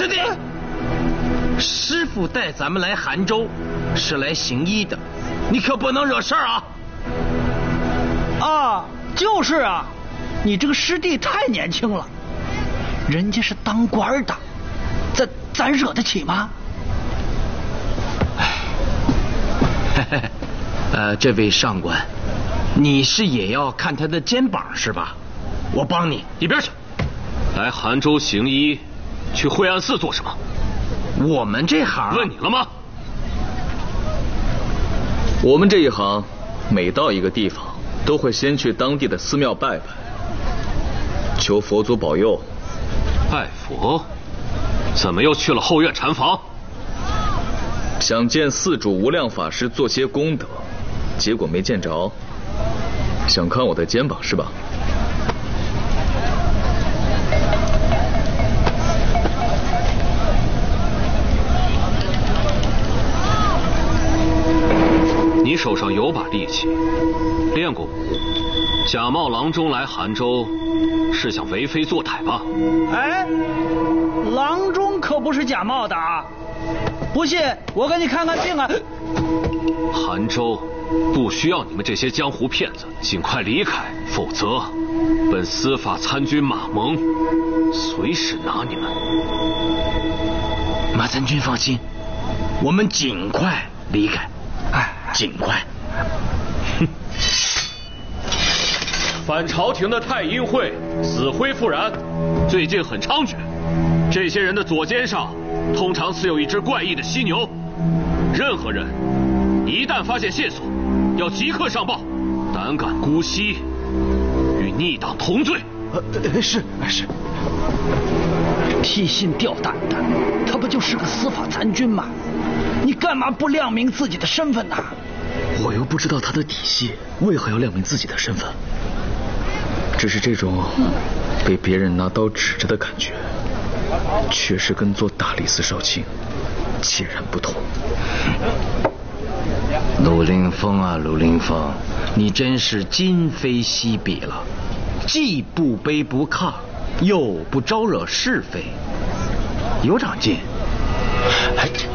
师弟，师傅带咱们来杭州是来行医的，你可不能惹事儿啊！ 啊，就是啊，你这个师弟太年轻了，人家是当官的，咱惹得起吗？ 这位上官，你是也要看他的肩膀是吧？我帮你。 一边去！来杭州行医，去惠安寺做什么？ 我们这行…… 问你了吗？ 我们这一行，每到一个地方，都会先去当地的寺庙拜拜，求佛祖保佑。 拜佛？怎么又去了后院禅房？ 想见寺主无量法师做些功德，结果没见着。想看我的肩膀是吧？ 你手上有把利器，练过武，假冒郎中来杭州，是想为非作歹吧？ 哎，郎中可不是假冒的啊！不信，我给你看看病啊！ 杭州不需要你们这些江湖骗子，尽快离开，否则本司法参军马蒙随时拿你们。 马参军放心，我们尽快离开。尽快。 哼！反朝廷的太阴会死灰复燃，最近很猖獗。这些人的左肩上通常刺有一只怪异的犀牛。任何人一旦发现线索，要即刻上报。胆敢姑息，与逆党同罪。 是。 提心吊胆的，他不就是个司法参军吗？你干嘛不亮明自己的身份呢？ 我又不知道他的底细，为何要亮明自己的身份？只是这种被别人拿刀指着的感觉，确实跟做大理寺少卿截然不同。 陆凌风啊，陆凌风，你真是今非昔比了，既不卑不亢，又不招惹是非，有长进。